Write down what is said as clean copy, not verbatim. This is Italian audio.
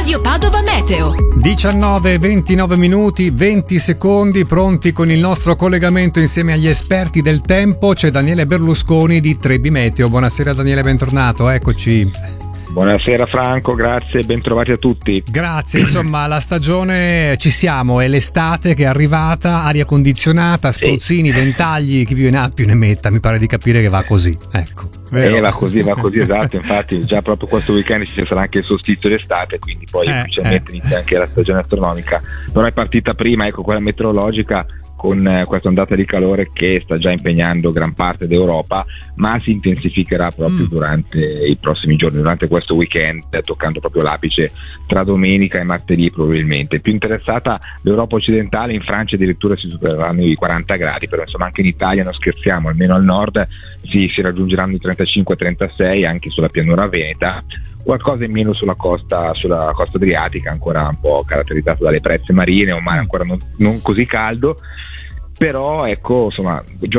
Radio Padova Meteo. 19:29 minuti, 20 secondi, pronti con il nostro collegamento insieme agli esperti del tempo. C'è Daniele Berlusconi di Trebi Meteo. Buonasera Daniele, bentornato, eccoci. Buonasera Franco, grazie, ben trovati a tutti. Grazie, insomma la stagione ci siamo, è l'estate che è arrivata, aria condizionata, spruzzini, ventagli, chi più ne ha più ne metta, mi pare di capire che va così, ecco. Va così, esatto, infatti già proprio questo weekend ci sarà anche il solstizio d'estate, quindi poi ufficialmente inizia anche la stagione astronomica, però è partita prima, ecco, quella meteorologica, con questa ondata di calore che sta già impegnando gran parte d'Europa, ma si intensificherà proprio durante i prossimi giorni, durante questo weekend, toccando proprio l'apice tra domenica e martedì probabilmente. Più interessata l'Europa occidentale, in Francia addirittura si supereranno i 40 gradi, però insomma anche in Italia non scherziamo, almeno al nord si raggiungeranno i 35-36 anche sulla pianura veneta, qualcosa in meno sulla costa adriatica, ancora un po' caratterizzata dalle brezze marine, un mare ancora non così caldo, però ecco, insomma,